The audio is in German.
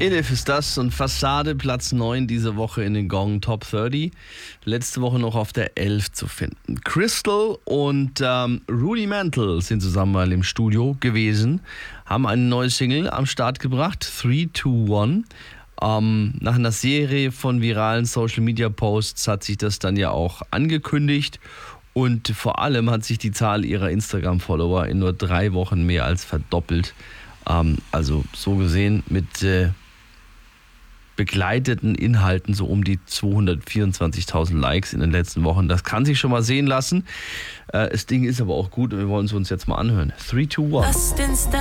Elif ist das und Fassade Platz 9 diese Woche in den Gong Top 30. Letzte Woche noch auf der 11 zu finden. Crystal und Rudimental sind zusammen mal im Studio gewesen, haben eine neue Single am Start gebracht, 3, 2, 1. Nach einer Serie von viralen Social-Media-Posts hat sich das dann ja auch angekündigt und vor allem hat sich die Zahl ihrer Instagram-Follower in nur 3 Wochen mehr als verdoppelt. Also so gesehen mit begleiteten Inhalten so um die 224.000 Likes in den letzten Wochen. Das kann sich schon mal sehen lassen. Das Ding ist aber auch gut und wir wollen es uns jetzt mal anhören. 3, 2, 1.